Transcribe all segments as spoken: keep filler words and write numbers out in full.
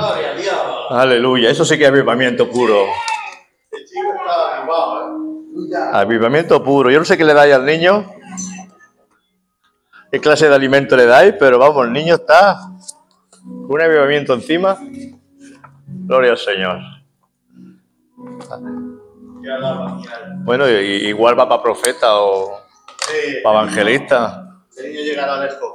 Gloria a Dios. Aleluya, eso sí que es avivamiento puro. El chico está avivado, ¿eh? Avivamiento puro. Yo no sé qué le dais al niño, qué clase de alimento le dais, pero vamos, el niño está con un avivamiento encima. Gloria al Señor. Que alaba, que alaba. Bueno, y- igual va para profeta o Sí, para evangelista. el niño llegará lejos.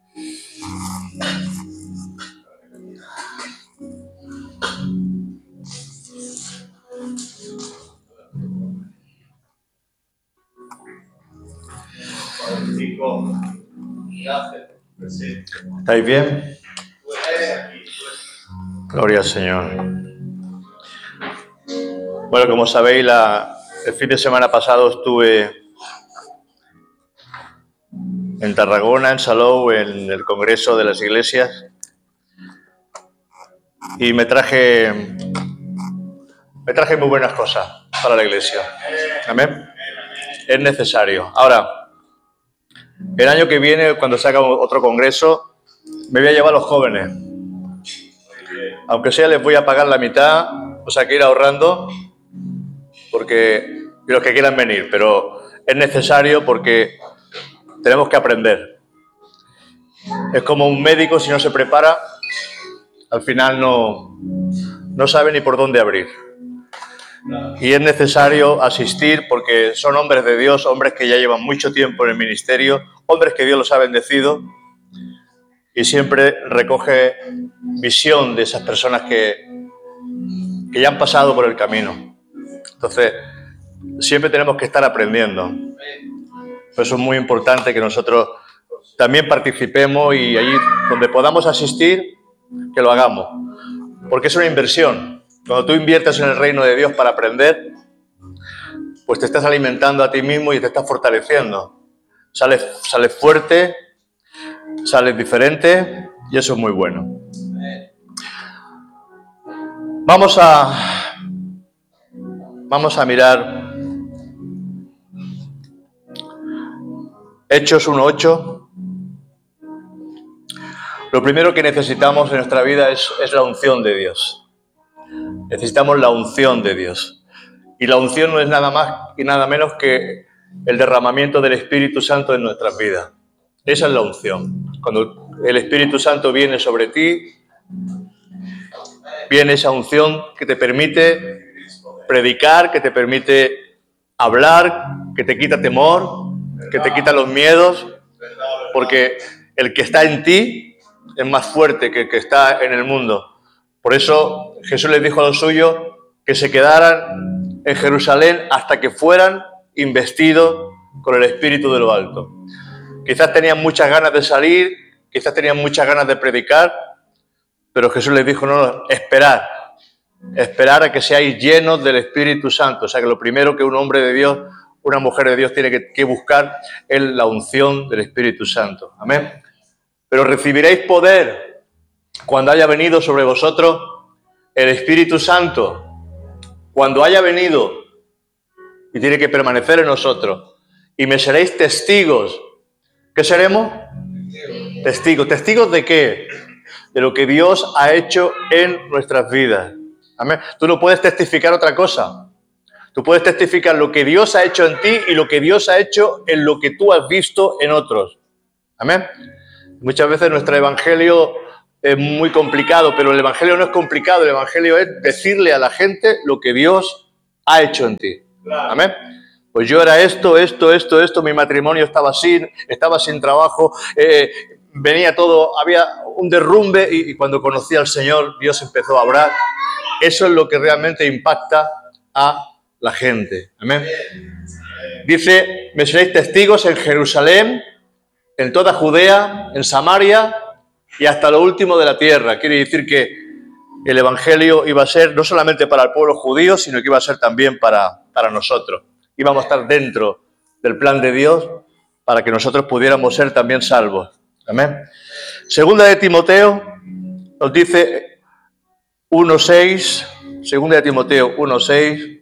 Chico, gracias. Sí. ¿Estáis bien? Pues es aquí, pues. Gloria al Señor. Bueno, como sabéis, la, el fin de semana pasado estuve en Tarragona, en Salou, en el Congreso de las Iglesias, y me traje, me traje muy buenas cosas para la Iglesia. Amén. Es necesario. Ahora, el año que viene, cuando se haga otro congreso, me voy a llevar a los jóvenes. Aunque sea, les voy a pagar la mitad, o sea, que ir ahorrando, porque los que quieran venir, pero es necesario porque tenemos que aprender. Es como un médico, si no se prepara, al final no, no sabe ni por dónde abrir. Y es necesario asistir porque son hombres de Dios, hombres que ya llevan mucho tiempo en el ministerio, hombres que Dios los ha bendecido, y siempre recoge visión de esas personas que, que ya han pasado por el camino. Entonces, siempre tenemos que estar aprendiendo. Por eso es muy importante que nosotros también participemos y allí donde podamos asistir, que lo hagamos. Porque es una inversión. Cuando tú inviertes en el reino de Dios para aprender, pues te estás alimentando a ti mismo y te estás fortaleciendo. Sales, sales fuerte, sales diferente y eso es muy bueno. Vamos a, vamos a mirar Hechos uno ocho. Lo primero que necesitamos en nuestra vida es, es la unción de Dios. Necesitamos la unción de Dios. Y la unción no es nada más y nada menos que el derramamiento del Espíritu Santo en nuestras vidas. Esa es la unción. Cuando el Espíritu Santo viene sobre ti, viene esa unción que te permite predicar, que te permite hablar, que te quita temor, que te quita los miedos, porque el que está en ti es más fuerte que el que está en el mundo. Por eso Jesús les dijo a los suyos que se quedaran en Jerusalén hasta que fueran investidos con el Espíritu de lo alto. Quizás tenían muchas ganas de salir, quizás tenían muchas ganas de predicar, pero Jesús les dijo, no, no, esperar, esperar a que seáis llenos del Espíritu Santo. O sea que lo primero que un hombre de Dios, una mujer de Dios tiene que, que buscar es la unción del Espíritu Santo. Amén. Pero recibiréis poder cuando haya venido sobre vosotros el Espíritu Santo. Cuando haya venido, y tiene que permanecer en nosotros, y me seréis testigos. ¿Qué seremos? Testigos. ¿Testigos de qué? De lo que Dios ha hecho en nuestras vidas. Amén. Tú no puedes testificar otra cosa. Tú puedes testificar lo que Dios ha hecho en ti y lo que Dios ha hecho en lo que tú has visto en otros. Amén. Muchas veces nuestro evangelio es muy complicado, pero el evangelio no es complicado. El evangelio es decirle a la gente lo que Dios ha hecho en ti. Amén. Pues yo era esto, esto, esto, esto, mi matrimonio estaba sin, estaba sin trabajo, eh, venía todo, había un derrumbe y, y cuando conocí al Señor, Dios empezó a hablar. Eso es lo que realmente impacta a la gente. Amén. Dice, me seréis testigos en Jerusalén, en toda Judea, en Samaria y hasta lo último de la tierra. Quiere decir que el evangelio iba a ser no solamente para el pueblo judío, sino que iba a ser también para, para nosotros. Íbamos a estar dentro del plan de Dios para que nosotros pudiéramos ser también salvos. Amén. Segunda de Timoteo nos dice uno seis, segunda de Timoteo uno seis,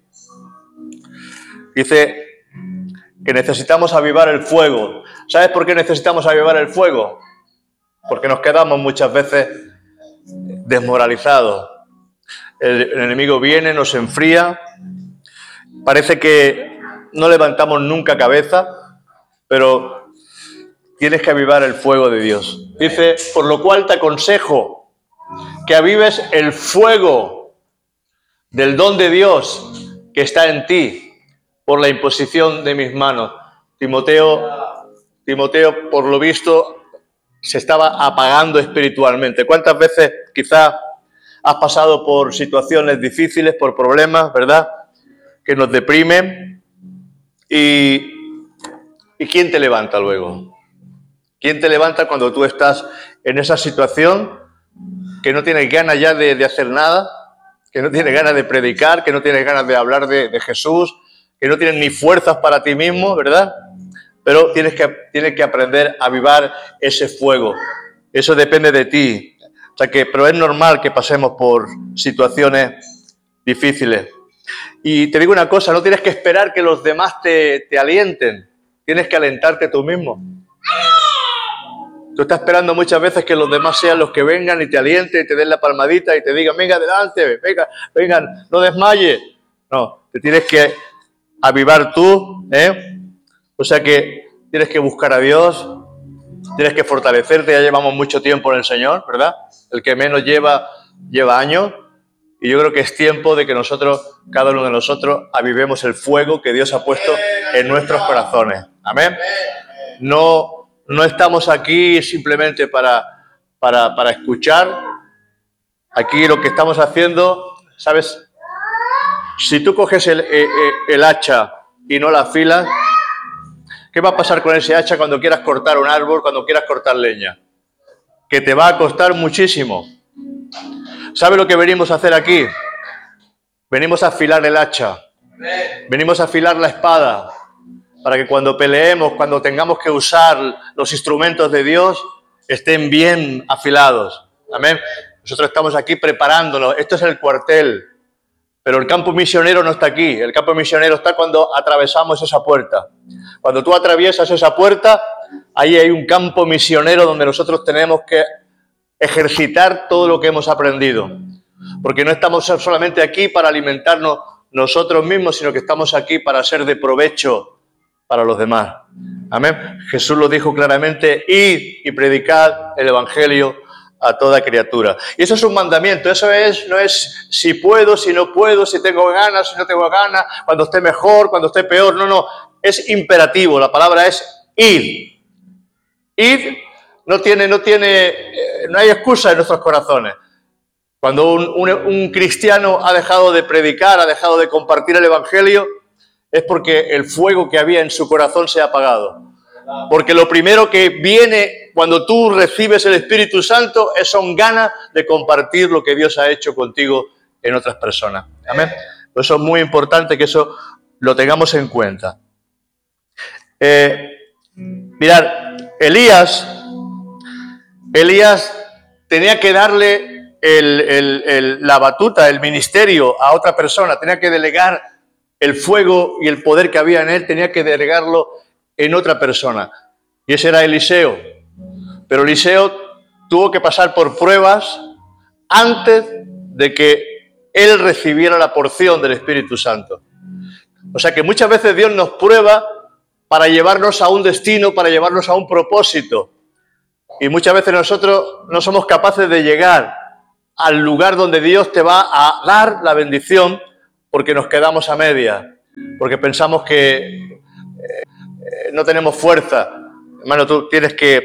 dice que necesitamos avivar el fuego. ¿Sabes por qué necesitamos avivar el fuego? Porque nos quedamos muchas veces desmoralizados. El, el enemigo viene, nos enfría, parece que no levantamos nunca cabeza, pero tienes que avivar el fuego de Dios. Dice, por lo cual te aconsejo que avives el fuego del don de Dios que está en ti por la imposición de mis manos. Timoteo, Timoteo, por lo visto, se estaba apagando espiritualmente. ¿Cuántas veces quizás has pasado por situaciones difíciles, por problemas, verdad? Que nos deprimen. ¿Y, ¿y quién te levanta luego? ¿Quién te levanta cuando tú estás en esa situación que no tienes ganas ya de, de hacer nada, que no tienes ganas de predicar, que no tienes ganas de hablar de, de Jesús, que no tienes ni fuerzas para ti mismo, ¿verdad? Pero tienes que, tienes que aprender a avivar ese fuego. Eso depende de ti. O sea que, pero es normal que pasemos por situaciones difíciles. Y te digo una cosa, no tienes que esperar que los demás te, te alienten. Tienes que alentarte tú mismo. Tú estás esperando muchas veces que los demás sean los que vengan y te alienten y te den la palmadita y te digan, venga adelante, venga, vengan, no desmayes. No, te tienes que avivar tú, ¿eh? O sea que tienes que buscar a Dios, tienes que fortalecerte. Ya llevamos mucho tiempo en el Señor, ¿verdad? El que menos lleva, lleva años. Y yo creo que es tiempo de que nosotros, cada uno de nosotros, avivemos el fuego que Dios ha puesto en nuestros corazones. Amén. No, no estamos aquí simplemente para, para, para escuchar. Aquí lo que estamos haciendo, ¿sabes? Si tú coges el, el, el hacha y no la afilas, ¿qué va a pasar con ese hacha cuando quieras cortar un árbol, cuando quieras cortar leña? Que te va a costar muchísimo. ¿Sabe lo que venimos a hacer aquí? Venimos a afilar el hacha. Venimos a afilar la espada. Para que cuando peleemos, cuando tengamos que usar los instrumentos de Dios, estén bien afilados. Amén. Nosotros estamos aquí preparándonos. Esto es el cuartel. Pero el campo misionero no está aquí. El campo misionero está cuando atravesamos esa puerta. Cuando tú atraviesas esa puerta, ahí hay un campo misionero donde nosotros tenemos que ejercitar todo lo que hemos aprendido. Porque no estamos solamente aquí para alimentarnos nosotros mismos, sino que estamos aquí para ser de provecho para los demás. Amén. Jesús lo dijo claramente, id y predicad el evangelio a toda criatura. Y eso es un mandamiento. Eso es, no es si puedo, si no puedo, si tengo ganas, si no tengo ganas, cuando esté mejor, cuando esté peor. No, no. Es imperativo. La palabra es id. Id no tiene, no tiene, eh, no hay excusa en nuestros corazones. Cuando un, un, un cristiano ha dejado de predicar, ha dejado de compartir el evangelio, es porque el fuego que había en su corazón se ha apagado. Porque lo primero que viene cuando tú recibes el Espíritu Santo es, son ganas de compartir lo que Dios ha hecho contigo en otras personas. Amén. Por eso es muy importante que eso lo tengamos en cuenta. Eh, mirad, Elías, Elías tenía que darle el, el, el, la batuta, el ministerio a otra persona, tenía que delegar el fuego y el poder que había en él, tenía que delegarlo en otra persona. Y ese era Eliseo. Pero Eliseo tuvo que pasar por pruebas antes de que él recibiera la porción del Espíritu Santo. O sea que muchas veces Dios nos prueba para llevarnos a un destino, para llevarnos a un propósito. Y muchas veces nosotros no somos capaces de llegar al lugar donde Dios te va a dar la bendición porque nos quedamos a media, porque pensamos que eh, no tenemos fuerza. Hermano, tú tienes que